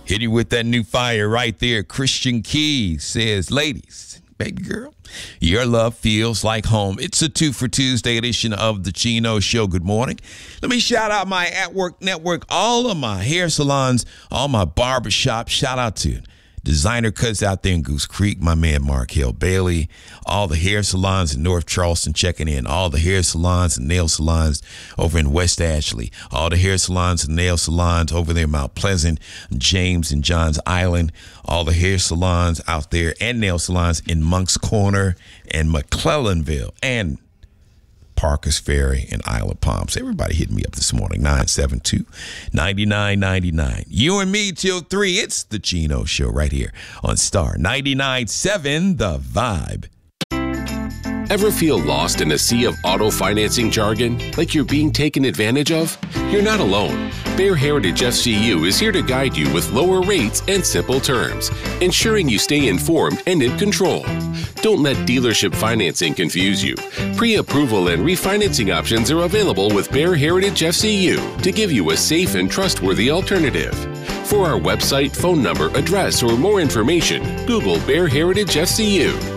Hit you with that new fire right there. Christian Keys says, ladies, baby girl, your love feels like home. It's a 2 for Tuesday edition of the Chino Show. Good morning. Let me shout out my At Work Network, all of my hair salons, all my barbershops. Shout out to Designer Cuts out there in Goose Creek, my man Mark Hill Bailey, all the hair salons in North Charleston checking in, all the hair salons and nail salons over in West Ashley, all the hair salons and nail salons over there in Mount Pleasant, James and Johns Island, all the hair salons out there and nail salons in Monk's Corner and McClellanville and Parkers Ferry and Isle of Palms. Everybody hit me up this morning, 972-9999. You and me till 3. It's the Chino Show right here on Star 99.7 The Vibe. Ever feel lost in a sea of auto financing jargon, like you're being taken advantage of? You're not alone. Bear Heritage FCU is here to guide you with lower rates and simple terms, ensuring you stay informed and in control. Don't let dealership financing confuse you. Pre-approval and refinancing options are available with Bear Heritage FCU to give you a safe and trustworthy alternative. For our website, phone number, address, or more information, Google Bear Heritage FCU.